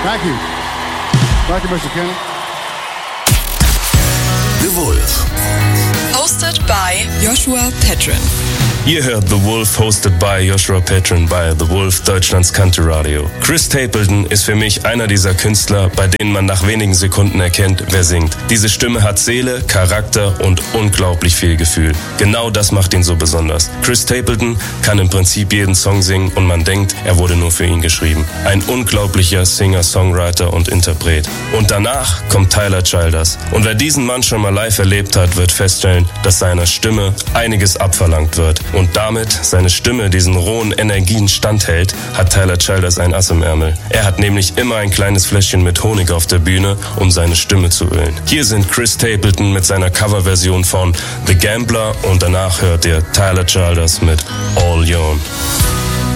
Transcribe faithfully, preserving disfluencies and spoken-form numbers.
Thank you. Thank you, Mister Kenny. The Wolf. Hosted by Joshua Petrin. Ihr hört The Wolf, hosted by Joshua Petrin bei The Wolf, Deutschlands Country Radio. Chris Stapleton ist für mich einer dieser Künstler, bei denen man nach wenigen Sekunden erkennt, wer singt. Diese Stimme hat Seele, Charakter und unglaublich viel Gefühl. Genau das macht ihn so besonders. Chris Stapleton kann im Prinzip jeden Song singen und man denkt, er wurde nur für ihn geschrieben. Ein unglaublicher Singer, Songwriter und Interpret. Und danach kommt Tyler Childers. Und wer diesen Mann schon mal live erlebt hat, wird feststellen, dass seiner Stimme einiges abverlangt wird. Und damit seine Stimme diesen rohen Energien standhält, hat Tyler Childers ein Ass im Ärmel. Er hat nämlich immer ein kleines Fläschchen mit Honig auf der Bühne, um seine Stimme zu ölen. Hier sind Chris Stapleton mit seiner Coverversion von The Gambler und danach hört ihr Tyler Childers mit All Young.